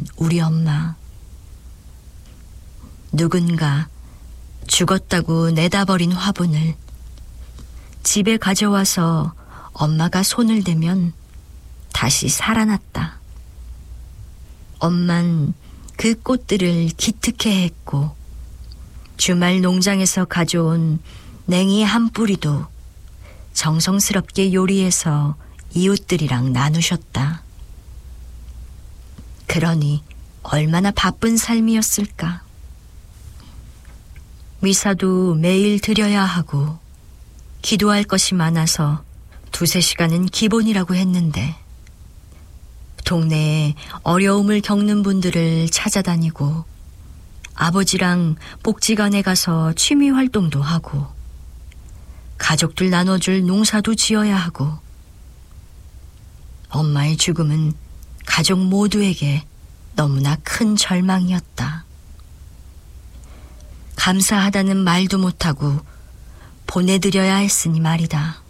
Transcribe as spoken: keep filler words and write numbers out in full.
있는 우리 엄마. 누군가 죽었다고 내다버린 화분을 집에 가져와서 엄마가 손을 대면 다시 살아났다. 엄만 그 꽃들을 기특해했고 주말 농장에서 가져온 냉이 한 뿌리도 정성스럽게 요리해서 이웃들이랑 나누셨다. 그러니 얼마나 바쁜 삶이었을까. 미사도 매일 드려야 하고 기도할 것이 많아서 두세 시간은 기본이라고 했는데 동네에 어려움을 겪는 분들을 찾아다니고 아버지랑 복지관에 가서 취미 활동도 하고 가족들 나눠줄 농사도 지어야 하고 엄마의 죽음은 가족 모두에게 너무나 큰 절망이었다. 감사하다는 말도 못하고 보내드려야 했으니 말이다.